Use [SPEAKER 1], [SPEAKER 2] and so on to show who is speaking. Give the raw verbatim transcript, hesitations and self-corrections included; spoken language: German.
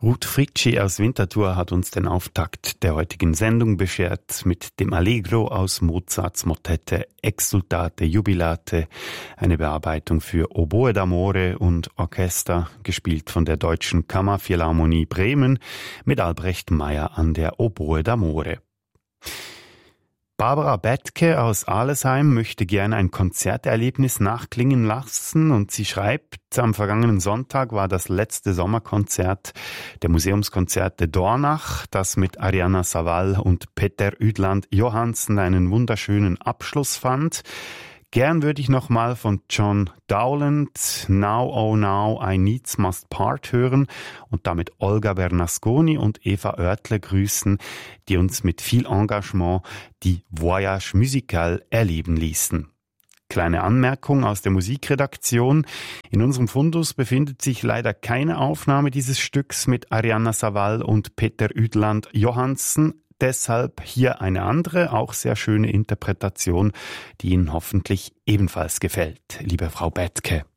[SPEAKER 1] Ruth Fritschi aus Winterthur hat uns den Auftakt der heutigen Sendung beschert mit dem Allegro aus Mozarts Motette Exsultate Jubilate, eine Bearbeitung für Oboe d'Amore und Orchester, gespielt von der Deutschen Kammerphilharmonie Bremen mit Albrecht Meyer an der Oboe d'Amore. Barbara Bethke aus Alesheim möchte gerne ein Konzerterlebnis nachklingen lassen und sie schreibt, am vergangenen Sonntag war das letzte Sommerkonzert der Museumskonzerte Dornach, das mit Arianna Savall und Peter Ydland Johansen einen wunderschönen Abschluss fand. Gern würde ich nochmal von John Dowland Now Oh Now I Needs Must Part hören und damit Olga Bernasconi und Eva Oertle grüßen, die uns mit viel Engagement die Voyage Musicale erleben ließen. Kleine Anmerkung aus der Musikredaktion. In unserem Fundus befindet sich leider keine Aufnahme dieses Stücks mit Arianna Savall und Peter Ydland Johansen. Deshalb hier eine andere, auch sehr schöne Interpretation, die Ihnen hoffentlich ebenfalls gefällt, liebe Frau Bethke.